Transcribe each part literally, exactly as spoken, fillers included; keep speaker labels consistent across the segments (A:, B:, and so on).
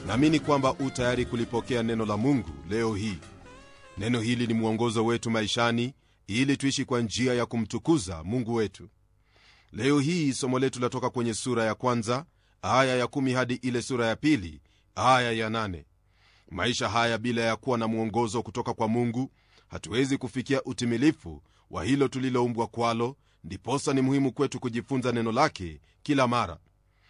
A: Naamini kwamba u tayari kulipokea neno la Mungu leo hii. Neno hili ni mwongozo wetu maishani, ili tuishi kwa njia ya kumtukuza Mungu wetu. Leo hii somo letu latoka kwenye sura ya kwanza aya ya kumi hadi ile sura ya pili aya ya nane. Maisha haya bila ya kuwa na mwongozo kutoka kwa Mungu, hatuwezi kufikia utimilifu wa hilo tuliloumbwa kwalo. Ndiposa ni muhimu kwetu kujifunza neno lake kila mara.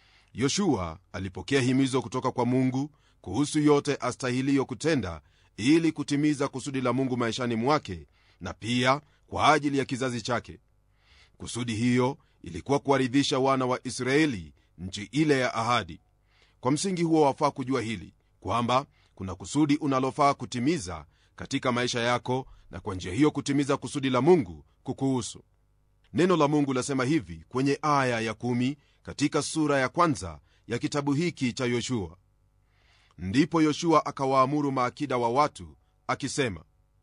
A: Yoshua alipokea himizo kutoka kwa Mungu kuhusu yote astahiliyo kutenda ili kutimiza kusudi la Mungu maishani mwake na pia kwa ajili ya kizazi chake. Kusudi hiyo ilikuwa kuwaridhisha wana wa Israeli nchi ile ya ahadi. Kwa msingi huo wafaa kujua hili kwamba kuna kusudi unalofaa kutimiza katika maisha yako, na kwa njia hiyo kutimiza kusudi la Mungu kukuhusu. Neno la Mungu lasema hivi kwenye aya ya kumi katika sura ya kwanza ya kitabu hiki cha Yoshua: ndipo Yoshua akawaamuru maakida wa watu akisema.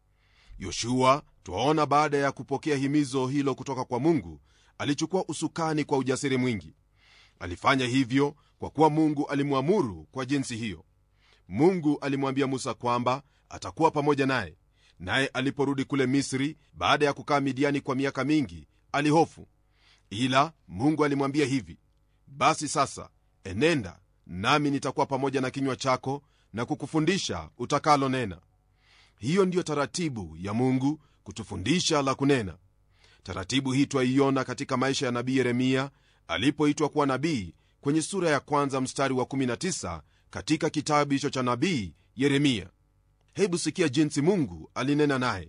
A: Yoshua, twaona baada ya kupokea himizo hilo kutoka kwa Mungu, alichukua usukani kwa ujasiri mwingi. Alifanya hivyo kwa kuwa Mungu alimwamuru kwa jinsi hiyo. Mungu alimwambia Musa kwamba atakuwa pamoja naye, naye aliporudi kule Misri baada ya kukaa Midiani kwa miaka mingi, alihofu. Ila Mungu alimwambia hivi: basi sasa enenda, nami nitakuwa pamoja na kinywa chako na kukufundisha utakalo nena. Hiyo ndiyo taratibu ya Mungu, kutufundisha la kunena. Taratibu hii twaiona katika maisha ya nabii Yeremia alipoitwa kuwa nabii kwenye sura ya kwanza mstari wa kumi na tisa katika kitabu hicho cha nabii Yeremia. Hebu sikia jinsi Mungu alinena naye: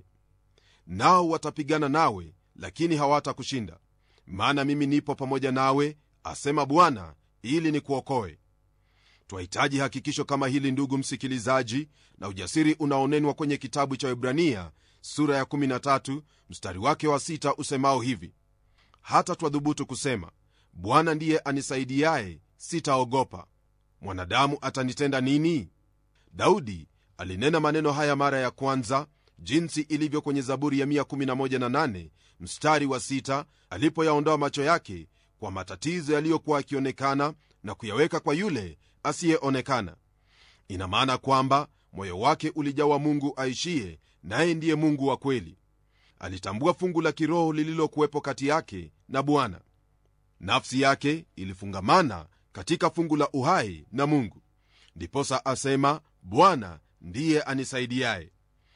A: nao watapigana nawe, lakini hawatakushinda, maana mimi nipo pamoja nawe, asema Bwana, ili nikuokoe. Twahitaji hakikisho kama hili, ndugu msikilizaji, na ujasiri unaonenwa kwenye kitabu cha Waebrania sura ya kumi na tatu mstari wake wa sita usemao hivi: hata twadhubutu kusema, Bwana ndiye anisaidiaye, sitaogopa. Mwanadamu atanitenda nini? Daudi alinena maneno haya mara ya kwanza, jinsi ilivyo kwenye Zaburi ya mia kumi na moja na nane mstari wa sita, alipoyaondoa macho yake kwa matatizo yaliyokuwa yakionekana na kuyaweka kwa yule asiyeonekana. Ina maana kwamba moyo wake ulijawa Mungu aishie, naye ndiye Mungu wa kweli. Alitambua fungu la kiroho lililokuwepo kati yake na Bwana. Nafsi yake ilifungamana katika fungu la uhai na Mungu. Ndiposa asema, Bwana ndiye anisaidiaye.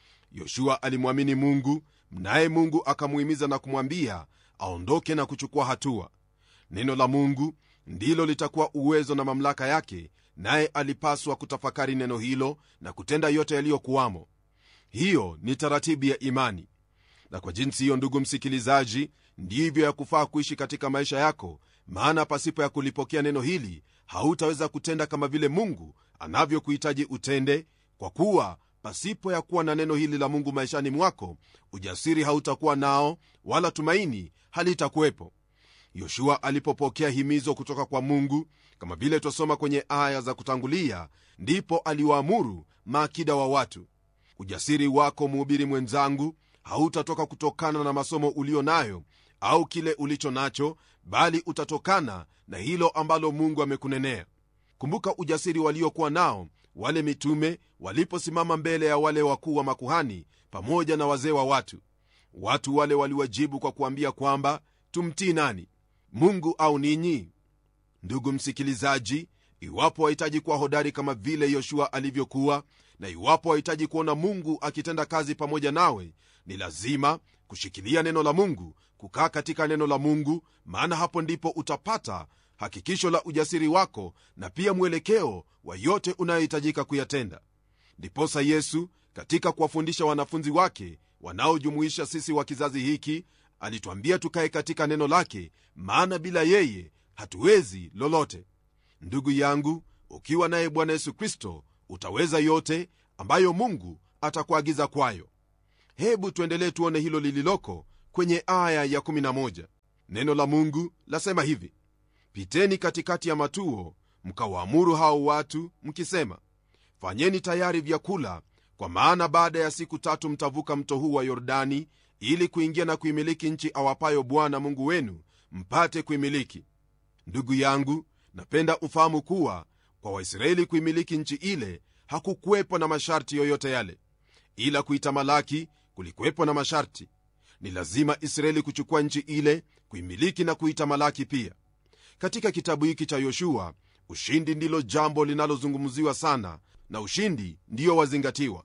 A: Yoshua alimwamini Mungu, naye Mungu akamuhimiza na kumwambia aondoke na kuchukua hatua. Neno la Mungu ndilo litakuwa uwezo na mamlaka yake, naye alipaswa kutafakari neno hilo na kutenda yote yaliyokuwamo. Hiyo ni taratibu ya imani, na kwa jinsi hiyo, ndugu msikilizaji, ndivyo ya kufaa kuishi katika maisha yako, maana pasipo ya kulipokea neno hili hautaweza kutenda kama vile Mungu anavyokuhitaji utende, kwa kuwa pasipo ya kuwa na neno hili la Mungu maishani mwako, ujasiri hautakuwa nao, wala tumaini halitakuwepo. Yoshua alipopokea himizo kutoka kwa Mungu, kama vile twasoma kwenye aya za kutangulia, ndipo aliwaamuru maakida wa watu. Ujasiri wako, mhubiri mwenzangu, hautatoka kutokana na masomo ulio nayo au kile ulicho nacho, bali utatokana na hilo ambalo Mungu amekunenea. Kumbuka ujasiri waliokuwa nao wale mitume waliposimama mbele ya wale wakuu wa makuhani pamoja na wazee wa watu. Watu wale waliwajibu kwa kuambia kwamba tumtii nani, Mungu au ninyi? Ndugu msikilizaji, iwapo wahitaji kuwa hodari kama vile Yoshua alivyokuwa, na iwapo wahitaji kuona Mungu akitenda kazi pamoja nawe, ni lazima kushikilia neno la Mungu, kukaa katika neno la Mungu, maana hapo ndipo utapata hakikisho la ujasiri wako na pia mwelekeo wa yote unayohitajika kuyatenda. Ndiposa Yesu katika kuwafundisha wanafunzi wake wanaojumuisha sisi wa kizazi hiki alituambia tukae katika neno lake, maana bila yeye hatuwezi lolote. Ndugu yangu, ukiwa naye Bwana Yesu Kristo utaweza yote ambayo Mungu atakuagiza kwayo. Hebu tuendelee tuone hilo lililoko kwenye aya ya kumi na moja. Neno la Mungu lasema hivi: piteni katikati ya matuo, mkawaamuru hao watu mkisema, fanyeni tayari vyakula, kwa maana baada ya siku tatu mtavuka mto huu wa Yordani, ili kuingia na kuimiliki nchi awapayo Bwana Mungu wenu, mpate kuimiliki. Ndugu yangu, napenda ufahamu kuwa Kwa Waisraeli kuimiliki nchi ile hakukuwepo na masharti yoyote yale, ila kuitamalaki kulikuwepo na masharti. Ni lazima Israeli kuchukua nchi ile, kuimiliki na kuitamalaki pia. Katika kitabu hiki cha Yoshua, ushindi ndilo jambo linalozungumziwa sana, na ushindi ndiyo wazingatiwa.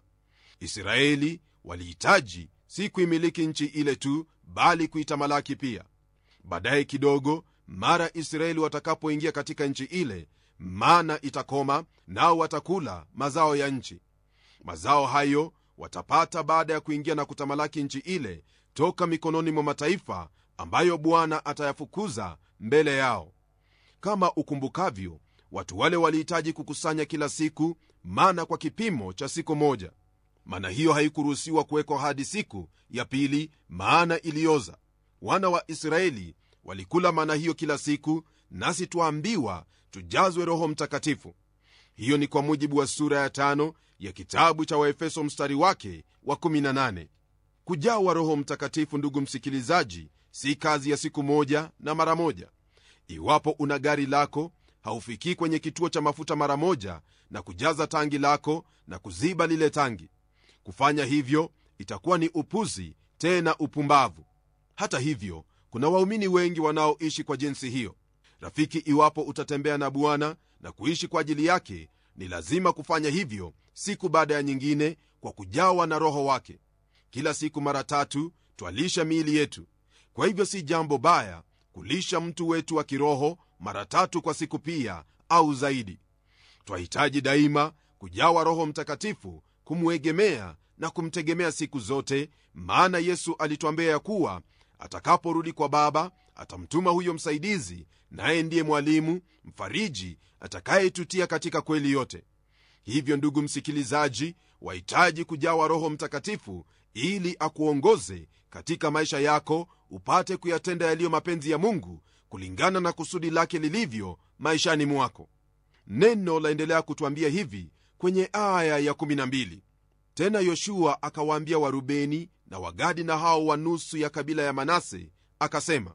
A: Israeli walihitaji si kuimiliki nchi ile tu, bali kuitamalaki pia. Baadaye kidogo, mara Israeli watakapoingia katika nchi ile, mana itakoma, nao watakula mazao ya nchi. Mazao hayo watapata baada ya kuingia na kutamalaki nchi ile toka mikononi mwa mataifa ambayo Bwana atayafukuza mbele yao. Kama ukumbukavyo, watu wale walihitaji kukusanya kila siku mana kwa kipimo cha siku moja. Mana hiyo haikuruhusiwa kuwekwa hadi siku ya pili, maana ilioza. Wana wa Israeli walikula mana hiyo kila siku, nasi tuambiwa tujazwe Roho Mtakatifu. Hiyo ni kwa mujibu wa sura ya tano ya kitabu cha Waefeso mstari wake wa kumi na nane. Kujawa Roho Mtakatifu, ndugu msikilizaji, si kazi ya siku moja na mara moja. Iwapo una gari lako, haufikii kwenye kituo cha mafuta mara moja na kujaza tangi lako na kuziba lile tangi. Kufanya hivyo itakuwa ni upuzi, tena upumbavu. Hata hivyo, kuna waumini wengi wanaoishi kwa jinsi hiyo. Rafiki, iwapo utatembea na Bwana na kuishi kwa ajili yake, ni lazima kufanya hivyo siku baada ya nyingine, kwa kujawa na Roho wake. Kila siku mara tatu twalisha miili yetu. Kwa hivyo si jambo baya kulisha mtu wetu wa kiroho mara tatu kwa siku pia au zaidi. Twahitaji daima kujawa Roho Mtakatifu, kumwegemea na kumtegemea siku zote, maana Yesu alituambia ya kuwa atakaporudi kwa Baba atamtuma huyo msaidizi, naye ndiye mwalimu mfariji atakayetutia katika kweli yote. Hivyo ndugu msikilizaji, wahitaji kujawa Roho Mtakatifu ili akuongoze katika maisha yako, upate kuyatenda yaliyo mapenzi ya Mungu kulingana na kusudi lake lilivyo maishani mwako. Neno laendelea kutuambia hivi kwenye aya ya kumi na mbili: tena Yoshua akawaambia Warubeni na Wagadi na hao wa nusu ya kabila ya Manase, akasema.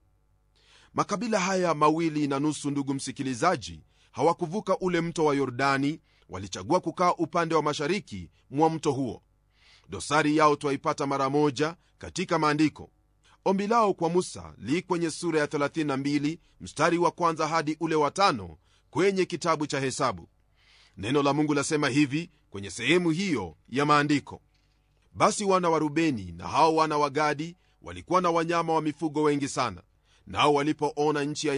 A: Makabila haya mawili na nusu, ndugu msikilizaji, hawakuvuka ule mto wa Yordani, walichagua kukaa upande wa mashariki mwa mto huo. Dosari yao twaipata mara moja katika maandiko. Ombi lao kwa Musa li kwenye sura ya thelathini na mbili mstari wa kwanza hadi ule wa tano kwenye kitabu cha Hesabu. Neno la Mungu lasema hivi kwenye sehemu hiyo ya maandiko: basi wana wa Rubeni na hao wana wa Gadi walikuwa na wanyama wa mifugo wengi sana, nao walipoona nchi ya